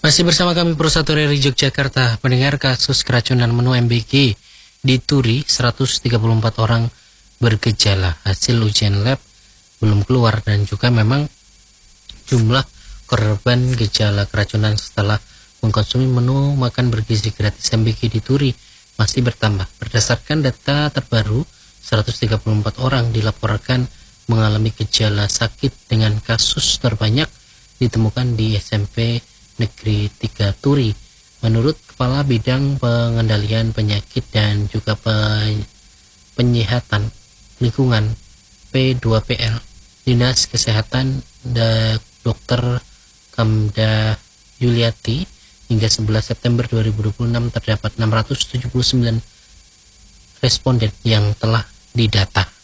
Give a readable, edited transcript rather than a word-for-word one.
Masih bersama kami Persatu RRI Yogyakarta. Pendengar, kasus keracunan menu MBG di Turi, 134 orang bergejala. Hasil ujian lab belum keluar dan juga memang jumlah korban gejala keracunan setelah mengkonsumsi menu makan bergizi gratis MBG di Turi masih bertambah. Berdasarkan data terbaru, 134 orang dilaporkan mengalami gejala sakit dengan kasus terbanyak ditemukan di SMP Negeri 3 Turi. Menurut Kepala Bidang Pengendalian Penyakit dan juga Penyihatan Lingkungan P2PL Dinas Kesehatan Dr. Kamda Yuliati, hingga 11 September 2026 terdapat 679 responden yang telah didata.